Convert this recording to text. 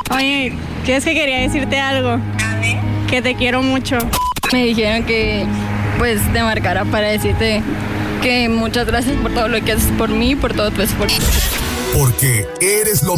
Oye, ¿qué es que quería decirte algo? A ver. Que te quiero mucho. Me dijeron que pues te marcara para decirte que muchas gracias por todo lo que haces por mí y por todo tu esfuerzo. Porque eres lo